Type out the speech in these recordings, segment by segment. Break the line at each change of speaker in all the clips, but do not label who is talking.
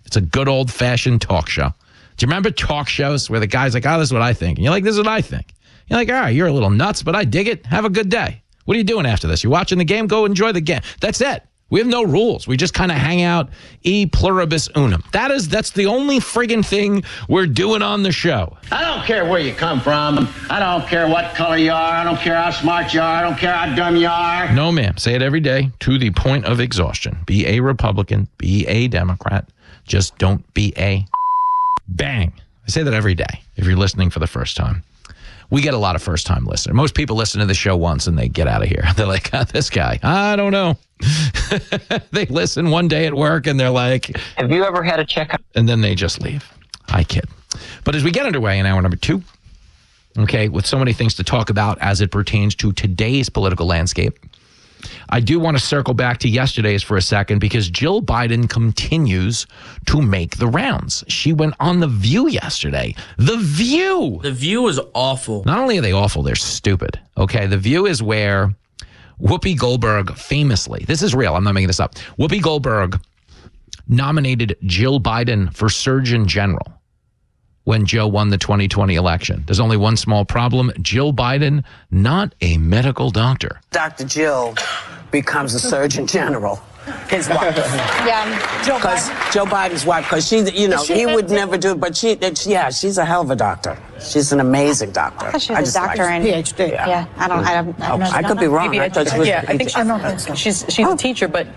It's a good old-fashioned talk show. Do you remember talk shows where the guy's like, oh, this is what I think? And you're like, this is what I think. You're like, all right, you're a little nuts, but I dig it. Have a good day. What are you doing after this? You're watching the game? Go enjoy the game. That's it. We have no rules. We just kind of hang out e pluribus unum. That's the only friggin' thing we're doing on the show.
I don't care where you come from. I don't care what color you are. I don't care how smart you are. I don't care how dumb you are.
No, ma'am. Say it every day to the point of exhaustion. Be a Republican. Be a Democrat. Just don't be a bang. I say that every day if you're listening for the first time. We get a lot of first-time listeners. Most people listen to the show once and they get out of here. They're like, this guy, I don't know. They listen one day at work and they're like,
have you ever had a checkup?
And then they just leave. I kid. But as we get underway in hour number 2, okay, with so many things to talk about as it pertains to today's political landscape, I do want to circle back to yesterday's for a second because Jill Biden continues to make the rounds. She went on The View yesterday. The View!
The View is awful.
Not only are they awful, they're stupid. Okay, The View is where Whoopi Goldberg famously, this is real, I'm not making this up, Whoopi Goldberg nominated Jill Biden for Surgeon General when Joe won the 2020 election. There's only one small problem. Jill Biden, not a medical doctor.
Dr. Jill becomes a Surgeon General. His wife.
Yeah, Joe
Biden's wife, because he would never do it, but she's a hell of a doctor. She's an amazing doctor.
I thought she was a doctor and
PhD.
Yeah, I
could be wrong.
Maybe
I thought she was.
I think she's a teacher, but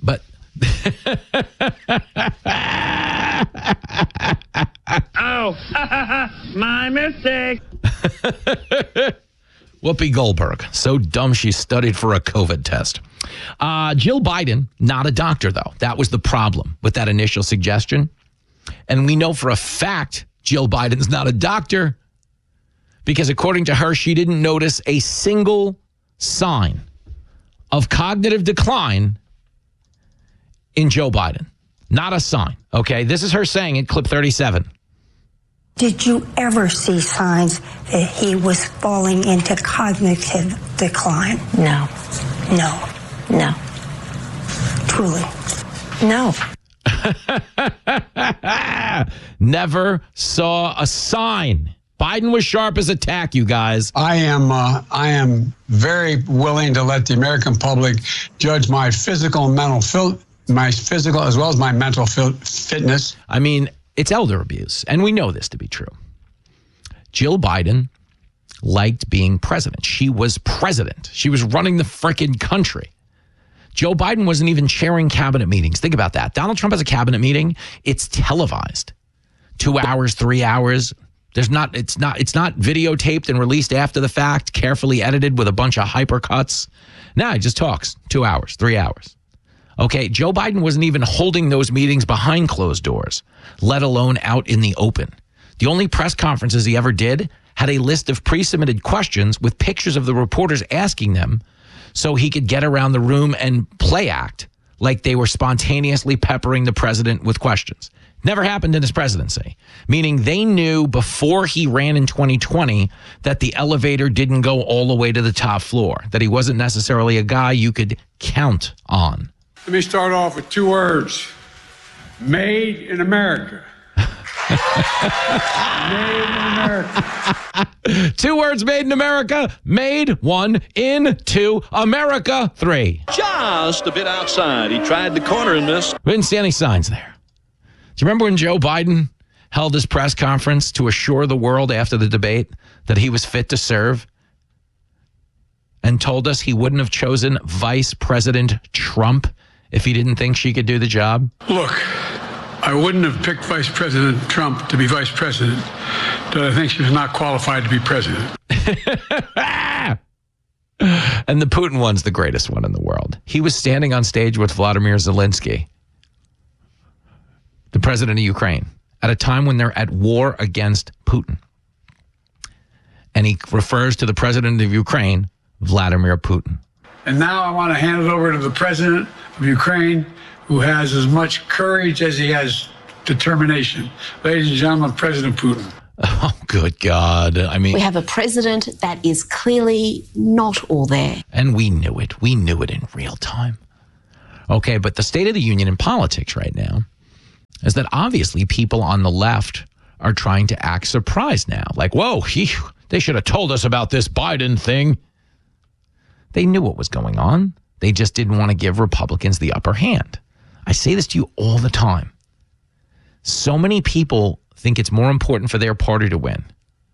Oh, my mistake.
Whoopi Goldberg, so dumb she studied for a COVID test. Jill Biden, not a doctor, though. That was the problem with that initial suggestion. And we know for a fact Jill Biden's not a doctor because according to her, she didn't notice a single sign of cognitive decline in Joe Biden. Not a sign. Okay, this is her saying it, clip 37.
Did you ever see signs that he was falling into cognitive decline?
No.
No.
No.
Truly.
No.
Never saw a sign. Biden was sharp as a tack, you guys.
I am very willing to let the American public judge my physical and mental my physical as well as my mental fitness.
I mean, it's elder abuse, and we know this to be true. Jill Biden liked being president. She was president. She was running the frickin' country. Joe Biden wasn't even chairing cabinet meetings. Think about that. Donald Trump has a cabinet meeting. It's televised. 2 hours, 3 hours. It's not videotaped and released after the fact, carefully edited with a bunch of hypercuts. No, he just talks 2 hours, 3 hours. Okay, Joe Biden wasn't even holding those meetings behind closed doors, let alone out in the open. The only press conferences he ever did had a list of pre-submitted questions with pictures of the reporters asking them so he could get around the room and play act like they were spontaneously peppering the president with questions. Never happened in his presidency, meaning they knew before he ran in 2020 that the elevator didn't go all the way to the top floor, that he wasn't necessarily a guy you could count on.
Let me start off with 2 words. Made in America. Made in America.
2 words made in America. Made 1 in 2 America 3.
Just a bit outside. He tried the corner and missed.
We didn't see any signs there. Do you remember when Joe Biden held his press conference to assure the world after the debate that he was fit to serve and told us he wouldn't have chosen Vice President Trump if he didn't think she could do the job?
Look, I wouldn't have picked Vice President Trump to be vice president, but I think she was not qualified to be president.
And the Putin one's the greatest one in the world. He was standing on stage with Vladimir Zelensky, the president of Ukraine, at a time when they're at war against Putin. And he refers to the president of Ukraine, Vladimir Putin.
And now I want to hand it over to the president of Ukraine, who has as much courage as he has determination. Ladies and gentlemen, President Putin.
Oh, good God. I mean,
we have a president that is clearly not all there.
And we knew it. We knew it in real time. Okay, but the State of the Union in politics right now, is that obviously people on the left are trying to act surprised now. Like, whoa, they should have told us about this Biden thing. They knew what was going on. They just didn't want to give Republicans the upper hand. I say this to you all the time. So many people think it's more important for their party to win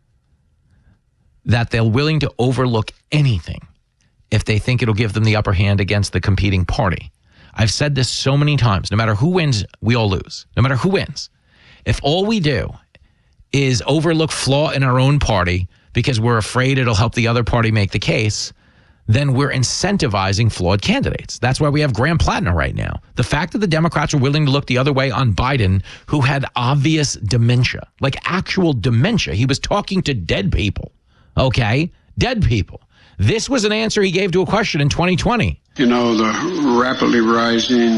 that they're willing to overlook anything if they think it'll give them the upper hand against the competing party. I've said this so many times. No matter who wins, we all lose. No matter who wins. If all we do is overlook flaw in our own party because we're afraid it'll help the other party make the case, then we're incentivizing flawed candidates. That's why we have Graham Plattner right now. The fact that the Democrats are willing to look the other way on Biden, who had obvious dementia, like actual dementia. He was talking to dead people, okay? Dead people. This was an answer he gave to a question in 2020.
You know, the rapidly rising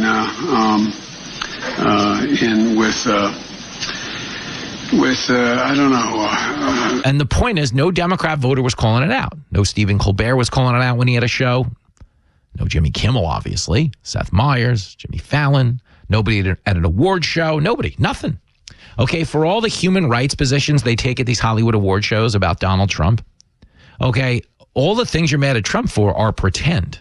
I don't know.
And the point is, no Democrat voter was calling it out. No Stephen Colbert was calling it out when he had a show. No Jimmy Kimmel, obviously. Seth Meyers, Jimmy Fallon. Nobody at an award show. Nobody. Nothing. Okay, for all the human rights positions they take at these Hollywood award shows about Donald Trump, okay, all the things you're mad at Trump for are pretend.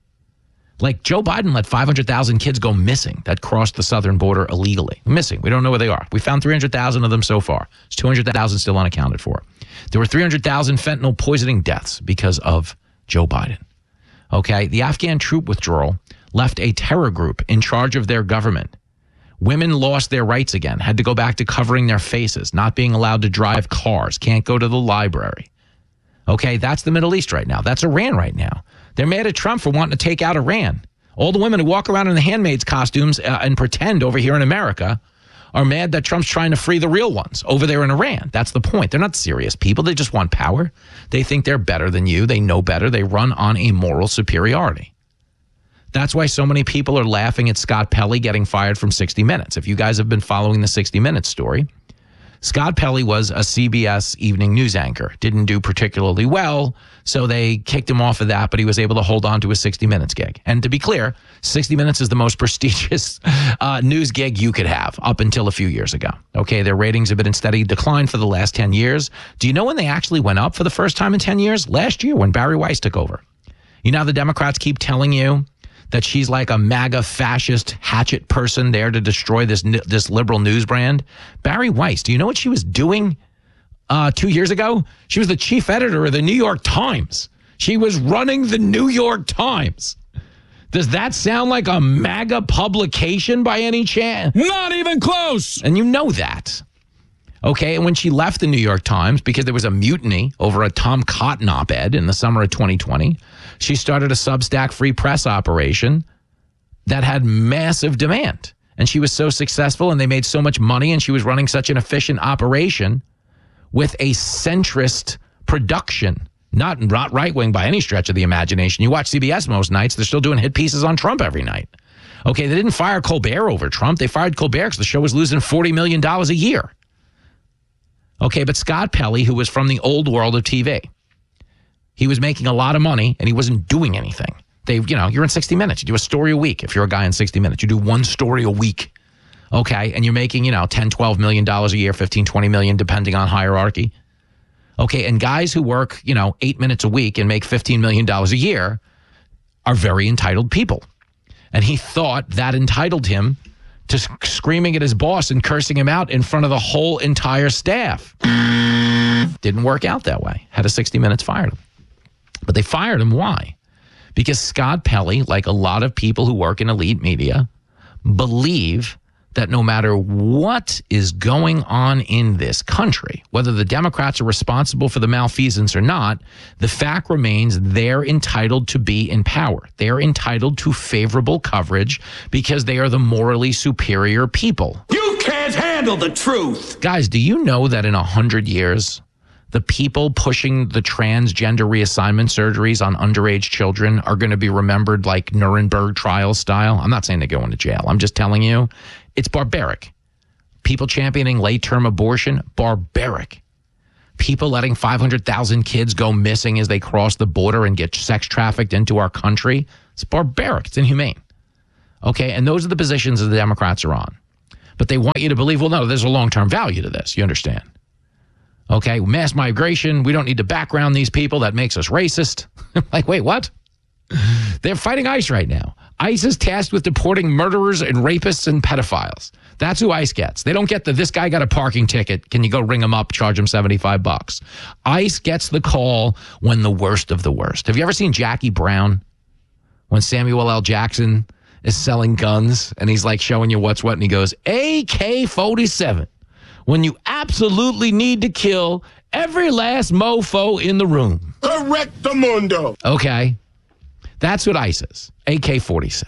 Like Joe Biden let 500,000 kids go missing that crossed the southern border illegally. Missing. We don't know where they are. We found 300,000 of them so far. There's 200,000 still unaccounted for. There were 300,000 fentanyl poisoning deaths because of Joe Biden. Okay, the Afghan troop withdrawal left a terror group in charge of their government. Women lost their rights again, had to go back to covering their faces, not being allowed to drive cars, can't go to the library. Okay, that's the Middle East right now. That's Iran right now. They're mad at Trump for wanting to take out Iran. All the women who walk around in the handmaids costumes and pretend over here in America are mad that Trump's trying to free the real ones over there in Iran. That's the point. They're not serious people. They just want power. They think they're better than you. They know better. They run on a moral superiority. That's why so many people are laughing at Scott Pelley getting fired from 60 Minutes. If you guys have been following the 60 Minutes story, Scott Pelley was a CBS evening news anchor. Didn't do particularly well, so they kicked him off of that, but he was able to hold on to a 60 Minutes gig. And to be clear, 60 Minutes is the most prestigious news gig you could have up until a few years ago. Okay, their ratings have been in steady decline for the last 10 years. Do you know when they actually went up for the first time in 10 years? Last year when Barry Weiss took over. You know how the Democrats keep telling you that she's like a MAGA fascist hatchet person there to destroy this liberal news brand? Barry Weiss, do you know what she was doing 2 years ago? She was the chief editor of the New York Times. She was running the New York Times. Does that sound like a MAGA publication by any chance?
Not even close.
And you know that. Okay, and when she left the New York Times because there was a mutiny over a Tom Cotton op-ed in the summer of 2020, she started a Substack free press operation that had massive demand. And she was so successful and they made so much money and she was running such an efficient operation with a centrist production, not right-wing by any stretch of the imagination. You watch CBS most nights, they're still doing hit pieces on Trump every night. Okay, they didn't fire Colbert over Trump. They fired Colbert because the show was losing $40 million a year. Okay, but Scott Pelley, who was from the old world of TV, he was making a lot of money and he wasn't doing anything. You're in 60 Minutes. You do a story a week. If you're a guy in 60 Minutes, you do one story a week. Okay, and you're making, $10, $12 million a year, 15, 20 million, depending on hierarchy. Okay, and guys who work, 8 minutes a week and make $15 million a year are very entitled people. And he thought that entitled him to screaming at his boss and cursing him out in front of the whole entire staff. Didn't work out that way. Had a 60 Minutes fired him. But they fired him. Why? Because Scott Pelley, like a lot of people who work in elite media, believe that no matter what is going on in this country, whether the Democrats are responsible for the malfeasance or not, the fact remains they're entitled to be in power. They're entitled to favorable coverage because they are the morally superior people.
You can't handle the truth.
Guys, do you know that in 100 years, the people pushing the transgender reassignment surgeries on underage children are going to be remembered like Nuremberg trial style? I'm not saying they go into jail. I'm just telling you, it's barbaric. People championing late-term abortion, barbaric. People letting 500,000 kids go missing as they cross the border and get sex trafficked into our country, it's barbaric. It's inhumane. Okay, and those are the positions that the Democrats are on. But they want you to believe, well, no, there's a long-term value to this. You understand? Okay, mass migration, we don't need to background these people. That makes us racist. Like, wait, what? They're fighting ICE right now. ICE is tasked with deporting murderers and rapists and pedophiles. That's who ICE gets. They don't get this guy got a parking ticket. Can you go ring him up, charge him $75? ICE gets the call when the worst of the worst. Have you ever seen Jackie Brown? When Samuel L. Jackson is selling guns and he's like showing you what's what, and he goes, AK-47, when you absolutely need to kill every last mofo in the room.
Correctamundo.
Okay. That's what ICE is, AK-47.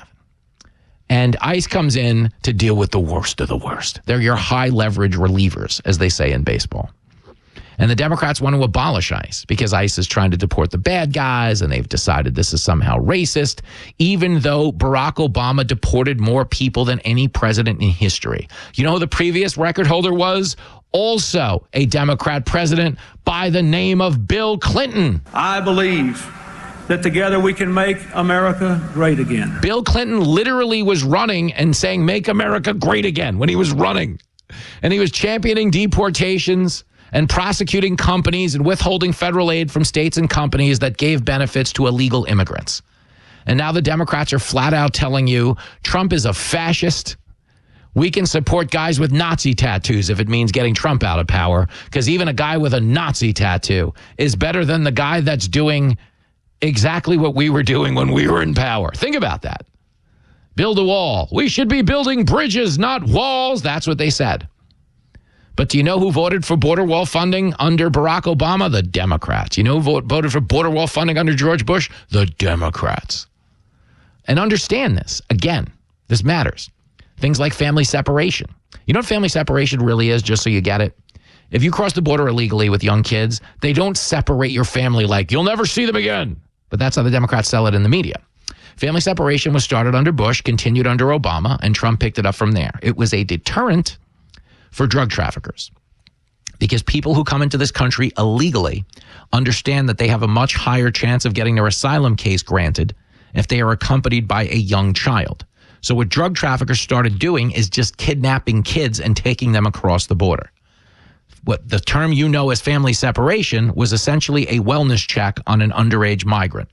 And ICE comes in to deal with the worst of the worst. They're your high leverage relievers, as they say in baseball. And the Democrats want to abolish ICE because ICE is trying to deport the bad guys, and they've decided this is somehow racist, even though Barack Obama deported more people than any president in history. You know who the previous record holder was? Also a Democrat president by the name of Bill Clinton.
I believe that together we can make America great again.
Bill Clinton literally was running and saying, make America great again, when he was running. And he was championing deportations and prosecuting companies and withholding federal aid from states and companies that gave benefits to illegal immigrants. And now the Democrats are flat out telling you Trump is a fascist. We can support guys with Nazi tattoos if it means getting Trump out of power, because even a guy with a Nazi tattoo is better than the guy that's doing exactly what we were doing when we were in power. Think about that. Build a wall. We should be building bridges, not walls. That's what they said. But do you know who voted for border wall funding under Barack Obama? The Democrats. You know who voted for border wall funding under George Bush? The Democrats. And understand this. Again, this matters. Things like family separation. You know what family separation really is, just so you get it? If you cross the border illegally with young kids, they don't separate your family like you'll never see them again. But that's how the Democrats sell it in the media. Family separation was started under Bush, continued under Obama, and Trump picked it up from there. It was a deterrent for drug traffickers because people who come into this country illegally understand that they have a much higher chance of getting their asylum case granted if they are accompanied by a young child. So what drug traffickers started doing is just kidnapping kids and taking them across the border. What the term you know as family separation was essentially a wellness check on an underage migrant.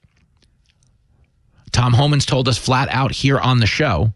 Tom Homans told us flat out here on the show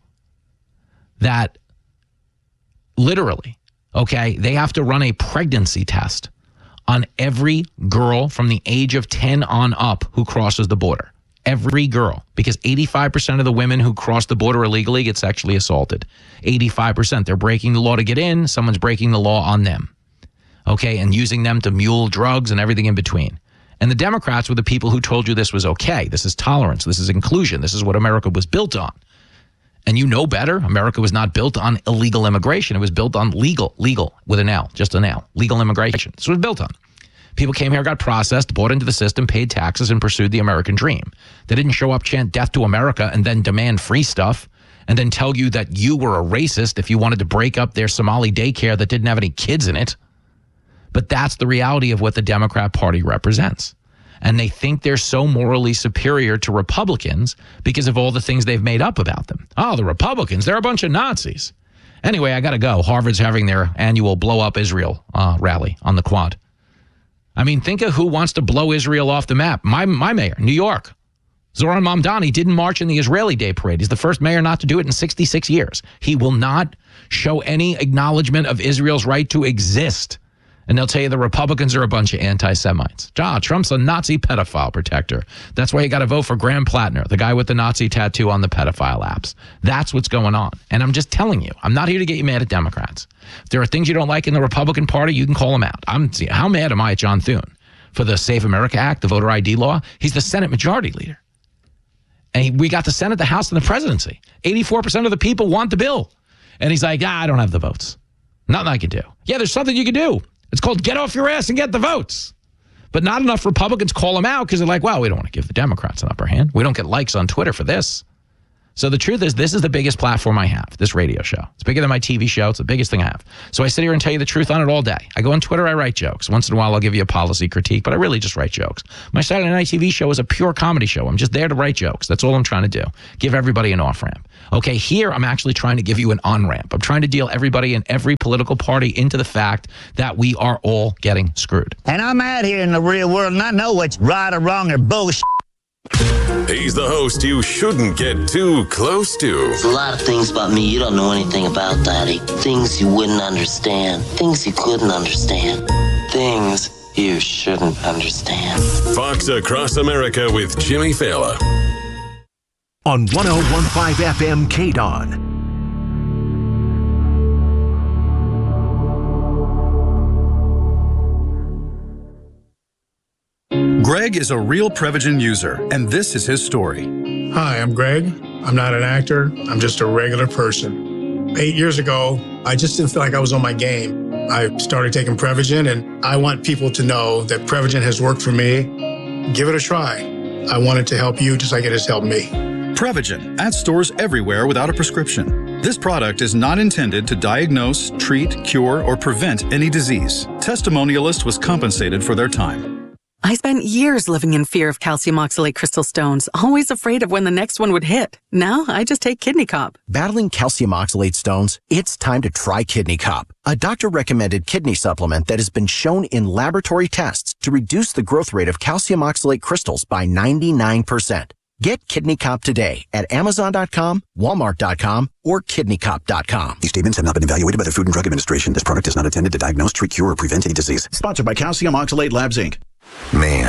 that literally, okay, they have to run a pregnancy test on every girl from the age of 10 on up who crosses the border. Every girl, because 85% of the women who cross the border illegally get sexually assaulted. 85%. They're breaking the law to get in. Someone's breaking the law on them. Okay, and using them to mule drugs and everything in between. And the Democrats were the people who told you this was okay. This is tolerance. This is inclusion. This is what America was built on. And you know better. America was not built on illegal immigration. It was built on legal with an L, just an L, legal immigration. This was built on. People came here, got processed, bought into the system, paid taxes, and pursued the American dream. They didn't show up, chant death to America, and then demand free stuff, and then tell you that you were a racist if you wanted to break up their Somali daycare that didn't have any kids in it. But that's the reality of what the Democrat Party represents. And they think they're so morally superior to Republicans because of all the things they've made up about them. Oh, the Republicans, they're a bunch of Nazis. Anyway, I got to go. Harvard's having their annual Blow Up Israel rally on the Quad. I mean, think of who wants to blow Israel off the map. My mayor, New York, Zoran Mamdani, didn't march in the Israeli Day Parade. He's the first mayor not to do it in 66 years. He will not show any acknowledgement of Israel's right to exist. And they'll tell you the Republicans are a bunch of anti-Semites. Trump's a Nazi pedophile protector. That's why you got to vote for Graham Plattner, the guy with the Nazi tattoo on the pedophile apps. That's what's going on. And I'm just telling you, I'm not here to get you mad at Democrats. If there are things you don't like in the Republican Party, you can call them out. How mad am I at John Thune for the Save America Act, the voter ID law? He's the Senate Majority Leader. And we got the Senate, the House, and the presidency. 84% of the people want the bill. And he's like, I don't have the votes. Nothing I can do. Yeah, there's something you can do. It's called get off your ass and get the votes. But not enough Republicans call him out because they're like, well, we don't want to give the Democrats an upper hand. We don't get likes on Twitter for this. So the truth is, this is the biggest platform I have, this radio show. It's bigger than my TV show. It's the biggest thing I have. So I sit here and tell you the truth on it all day. I go on Twitter, I write jokes. Once in a while, I'll give you a policy critique, but I really just write jokes. My Saturday Night TV show is a pure comedy show. I'm just there to write jokes. That's all I'm trying to do. Give everybody an off-ramp. Okay, here I'm actually trying to give you an on-ramp. I'm trying to deal everybody in every political party into the fact that we are all getting screwed.
And I'm out here in the real world, and I know what's right or wrong or bullshit.
He's the host you shouldn't get too close to.
There's a lot of things about me you don't know anything about, Daddy. Things you wouldn't understand. Things you couldn't understand. Things you shouldn't understand.
Fox Across America with Jimmy Fallon.
On 101.5 FM KDON.
Greg is a real Prevagen user, and this is his story.
Hi, I'm Greg. I'm not an actor. I'm just a regular person. 8 years ago, I just didn't feel like I was on my game. I started taking Prevagen, and I want people to know that Prevagen has worked for me. Give it a try. I want it to help you just like it has helped me.
Prevagen, at stores everywhere without a prescription. This product is not intended to diagnose, treat, cure, or prevent any disease. Testimonialist was compensated for their time.
I spent years living in fear of calcium oxalate crystal stones, always afraid of when the next one would hit. Now, I just take Kidney Cop.
Battling calcium oxalate stones? It's time to try Kidney Cop, a doctor-recommended kidney supplement that has been shown in laboratory tests to reduce the growth rate of calcium oxalate crystals by 99%. Get Kidney Cop today at Amazon.com, Walmart.com, or KidneyCop.com.
These statements have not been evaluated by the Food and Drug Administration. This product is not intended to diagnose, treat, cure, or prevent any disease.
Sponsored by Calcium Oxalate Labs, Inc.
Man,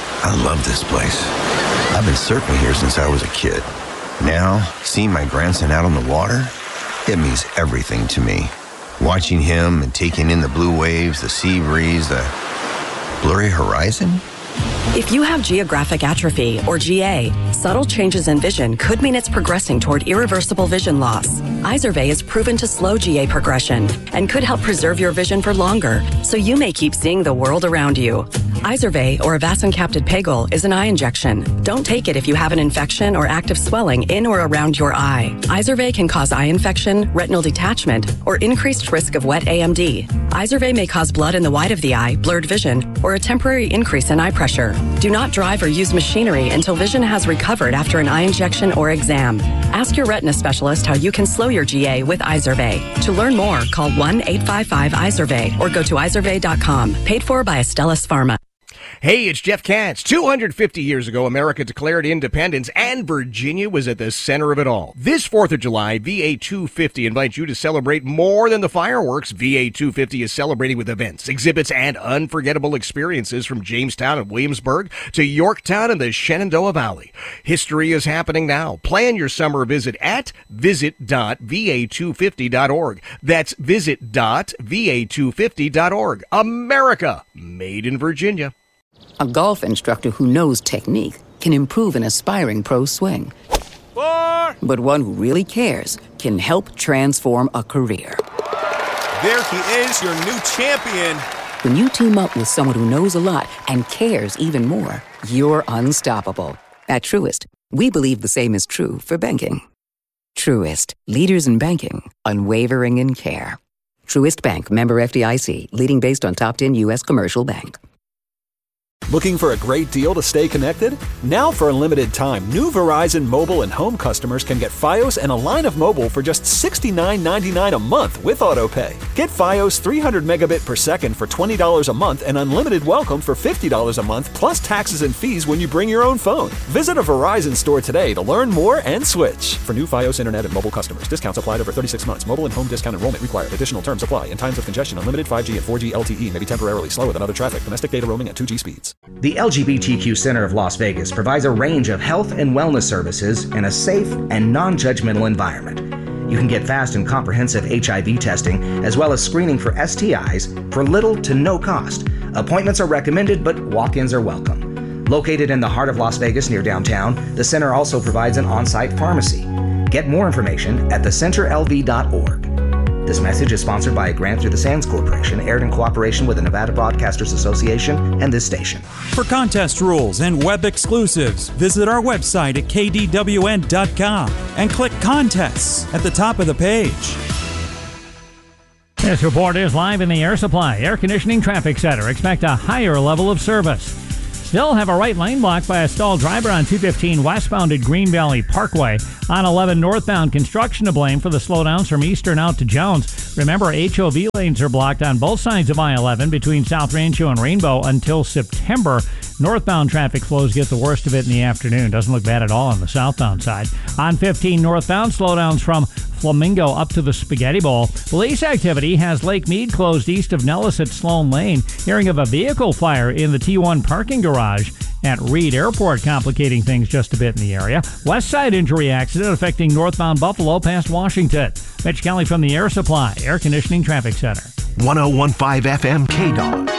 I love this place. I've been surfing here since I was a kid. Now, seeing my grandson out on the water, it means everything to me. Watching him and taking in the blue waves, the sea breeze, the blurry horizon.
If you have geographic atrophy, or GA, subtle changes in vision could mean it's progressing toward irreversible vision loss. Izervay is proven to slow GA progression and could help preserve your vision for longer, so you may keep seeing the world around you. Izervay, or avacincaptad pegol, is an eye injection. Don't take it if you have an infection or active swelling in or around your eye. Izervay can cause eye infection, retinal detachment, or increased risk of wet AMD. Izervay may cause blood in the white of the eye, blurred vision, or a temporary increase in eye pressure. Do not drive or use machinery until vision has recovered after an eye injection or exam. Ask your retina specialist how you can slow your GA with Izervay. To learn more, call 1-855-IZERVAY or go to izervay.com. Paid for by Astellas Pharma.
Hey, it's Jeff Katz. 250 years ago, America declared independence, and Virginia was at the center of it all. This 4th of July, VA 250 invites you to celebrate more than the fireworks. VA 250 is celebrating with events, exhibits, and unforgettable experiences from Jamestown and Williamsburg to Yorktown and the Shenandoah Valley. History is happening now. Plan your summer visit at visit.va250.org. That's visit.va250.org. America, made in Virginia.
A golf instructor who knows technique can improve an aspiring pro swing. But one who really cares can help transform a career.
There he is, your new champion.
When you team up with someone who knows a lot and cares even more, you're unstoppable. At Truist, we believe the same is true for banking. Truist, leaders in banking, unwavering in care. Truist Bank, member FDIC, leading based on top 10 U.S. commercial bank.
Looking for a great deal to stay connected? Now for a limited time, new Verizon mobile and home customers can get Fios and a line of mobile for just $69.99 a month with AutoPay. Get Fios 300 megabit per second for $20 a month and unlimited welcome for $50 a month plus taxes and fees when you bring your own phone. Visit a Verizon store today to learn more and switch. For new Fios internet and mobile customers, discounts applied over 36 months. Mobile and home discount enrollment required. Additional terms apply. In times of congestion, unlimited 5G and 4G LTE may be temporarily slower than other traffic. Domestic data roaming at 2G speeds.
The LGBTQ Center of Las Vegas provides a range of health and wellness services in a safe and non-judgmental environment. You can get fast and comprehensive HIV testing as well as screening for STIs for little to no cost. Appointments are recommended, but walk-ins are welcome. Located in the heart of Las Vegas near downtown, the center also provides an on-site pharmacy. Get more information at thecenterlv.org. This message is sponsored by a grant through the Sands Corporation, aired in cooperation with the Nevada Broadcasters Association and this station.
For contest rules and web exclusives, visit our website at kdwn.com and click Contests at the top of the page.
This report is live in the Air Supply Air Conditioning Traffic Center. Expect a higher level of service. Still have a right lane blocked by a stalled driver on 215 westbound at Green Valley Parkway. On 11 northbound, construction to blame for the slowdowns from Eastern out to Jones. Remember, HOV lanes are blocked on both sides of I-11 between South Rancho and Rainbow until September. Northbound traffic flows get the worst of it in the afternoon. Doesn't look bad at all on the southbound side. On 15 northbound, slowdowns from Flamingo up to the Spaghetti Bowl. Police activity has Lake Mead closed east of Nellis at Sloan Lane. Hearing of a vehicle fire in the T1 parking garage at Reed Airport, complicating things just a bit in the area. West Side injury accident affecting northbound Buffalo past Washington. Mitch Kelly from the Air Supply Air Conditioning Traffic Center.
101.5 FM KDON.